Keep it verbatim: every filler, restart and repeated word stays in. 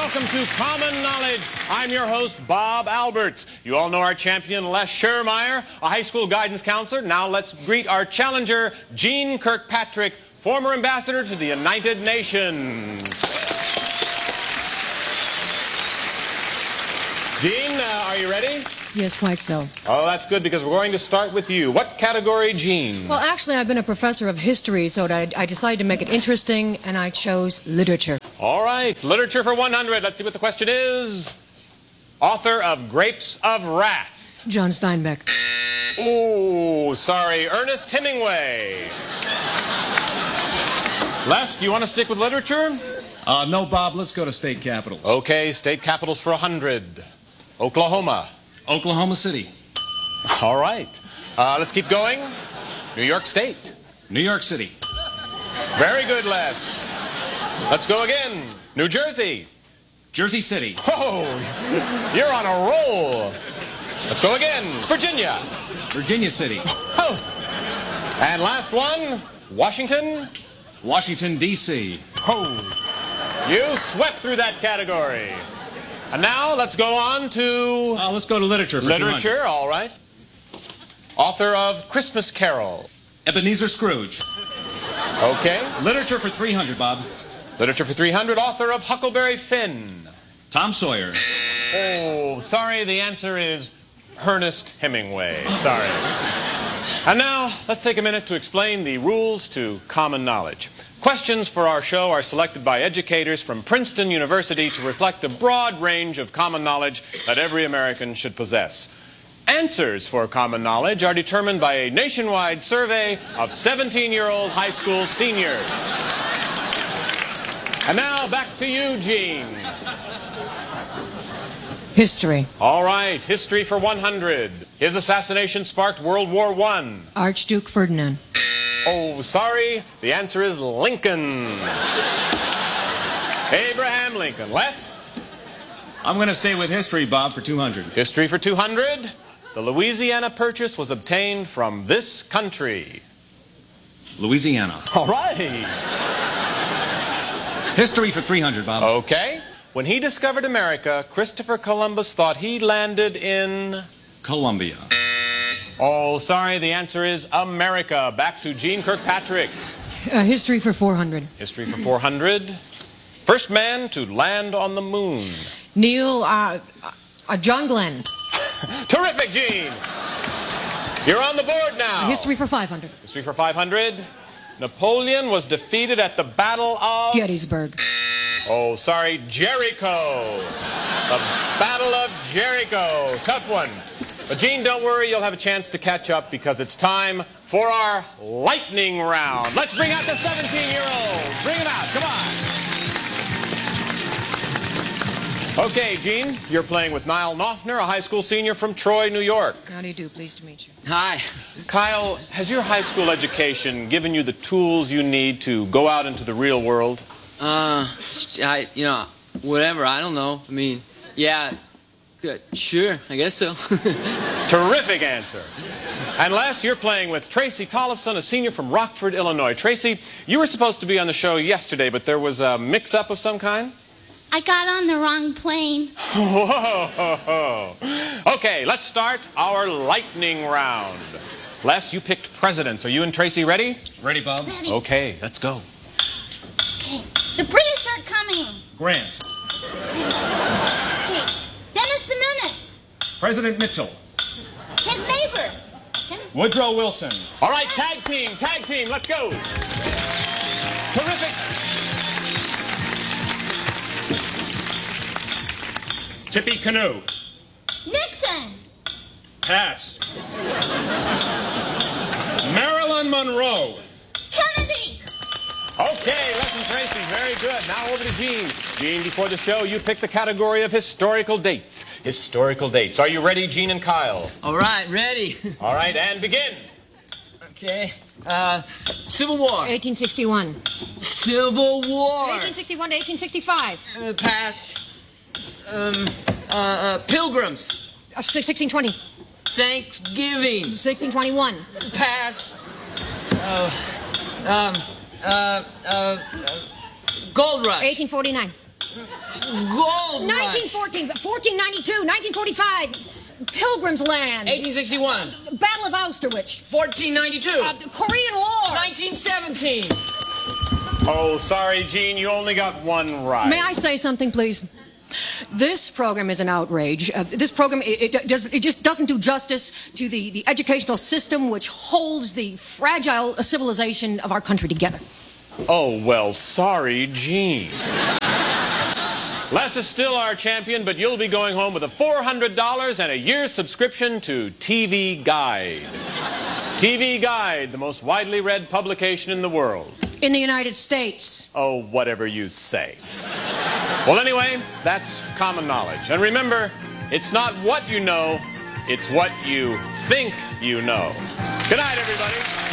welcome to Common Knowledge. I'm your host, Bob Alberts. You all know our champion, Les Schermeyer, a high school guidance counselor. Now let's greet our challenger, Gene Kirkpatrick, former ambassador to the United Nations. Gene, uh, are you ready? Yes, quite so. Oh, that's good, because we're going to start with you. What category, Gene? Well, actually, I've been a professor of history, so I, I decided to make it interesting, and I chose literature. All right, literature for one hundred. Let's see what the question is. Author of Grapes of Wrath. John Steinbeck. Oh, sorry, Ernest Hemingway. Les, do you want to stick with literature? Uh, no, Bob, let's go to state capitals. Okay, state capitals for one hundred. Oklahoma. Oklahoma City. All right. Uh, let's keep going. New York State. New York City. Very good, Les. Let's go again. New Jersey. Jersey City. Oh, you're on a roll. Let's go again. Virginia. Virginia City. Oh. And last one, Washington. Washington, D C Oh. You swept through that category. And now let's go on to... Uh, let's go to literature for Literature, all right. Author of Christmas Carol. Ebenezer Scrooge. Okay. Literature for three hundred, Bob. Literature for three hundred. Author of Huckleberry Finn. Tom Sawyer. Oh, sorry, the answer is Ernest Hemingway. Sorry. And now, let's take a minute to explain the rules to Common Knowledge. Questions for our show are selected by educators from Princeton University to reflect the broad range of common knowledge that every American should possess. Answers for Common Knowledge are determined by a nationwide survey of seventeen-year-old high school seniors. And now, back to you, Gene. History. All right, history for one hundred. His assassination sparked World War One. Archduke Ferdinand. Oh, sorry, the answer is Lincoln. Abraham Lincoln. Les? I'm going to stay with history, Bob, for two hundred. History for two hundred. The Louisiana Purchase was obtained from this country. Louisiana. All right. History for three hundred, Bob. Okay. When he discovered America, Christopher Columbus thought he landed in... Columbia. Oh, sorry, the answer is America. Back to Gene Kirkpatrick. Uh, history for four hundred. History for four hundred. First man to land on the moon. Neil, uh, uh, John Glenn. Terrific, Gene. You're on the board now. History for five hundred. History for five hundred. Napoleon was defeated at the Battle of... Gettysburg. Oh, sorry, Jericho. The Battle of Jericho. Tough one. But Gene, don't worry, you'll have a chance to catch up because it's time for our lightning round. Let's bring out the seventeen-year-olds. Bring them out, come on. Okay, Gene, you're playing with Niall Knopfner, a high school senior from Troy, New York. How do you do? Pleased to meet you. Hi. Kyle, has your high school education given you the tools you need to go out into the real world? Uh, I, you know, whatever, I don't know. I mean, yeah, good. Sure, I guess so. Terrific answer. And Les, you're playing with Tracy Tollefson, a senior from Rockford, Illinois. Tracy, you were supposed to be on the show yesterday, but there was a mix-up of some kind? I got on the wrong plane. Whoa. Okay, let's start our lightning round. Les, you picked presidents. Are you and Tracy ready? Ready, Bob? Ready. Okay, let's go. Okay. The British are coming. Grant. Okay. Dennis the Menace. President Mitchell. His neighbor. Dennis. Woodrow Wilson. All right, tag team, tag team, let's go. Terrific. Tippy Canoe. Nixon. Pass. Marilyn Monroe. Kennedy. Okay, Les and Tracy, very good. Now over to Gene. Gene, before the show, you picked the category of historical dates. Historical dates. Are you ready, Gene and Kyle? All right, ready. All right, and begin. Okay. Uh, Civil War. eighteen sixty-one. Civil War. eighteen sixty-one to eighteen sixty-five. Uh, pass. Um, uh, uh, Pilgrims. Uh, sixteen twenty. Thanksgiving. sixteen twenty-one. Pass. Uh, um, uh, uh, uh, Gold Rush. eighteen forty-nine. Gold nineteen Rush. fourteen, fourteen ninety-two, nineteen forty-five, Pilgrim's Land, eighteen sixty-one. Battle of Austerlitz, fourteen ninety-two. uh, the Korean War. nineteen seventeen. Oh, sorry, Gene, you only got one right. May I say something, please? This program is an outrage. Uh, this program, it, it, does, it just doesn't do justice to the, the educational system which holds the fragile civilization of our country together. Oh, well, sorry, Gene. Les is still our champion, but you'll be going home with a four hundred dollars and a year's subscription to T V Guide. T V Guide, the most widely read publication in the world. In the United States. Oh, whatever you say. Well, anyway, that's common knowledge. And remember, it's not what you know, it's what you think you know. Good night, everybody.